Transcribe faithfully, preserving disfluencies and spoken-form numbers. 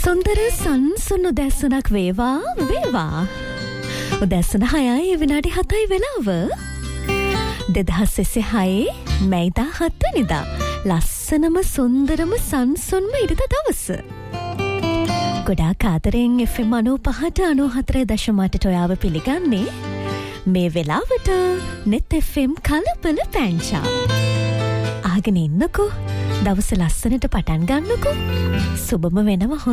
සුන්දර සංසුන් උදැසනක් වේවා වේවා. උදැසන හයයි විනාඩි හතයි වෙලාව. දෙදහස් විසිහය මැයිදා හත්වැනිදා. ලස්සනම සුන්දරම සංසුන්ම ඉරිදා දවස. ගොඩාක් ආදරෙන් එෆ් එම් අනූපහට අනූහතරේ දශම අටට ඔයාව පිළිගන්නේ. මේ වෙලාවට නෙත් එෆ් එම් කලබල පැංචා. ආගෙන ඉන්නකෝ. දවස ලස්සනට පටන් ගන්නකෝ. සුබම වෙනවා.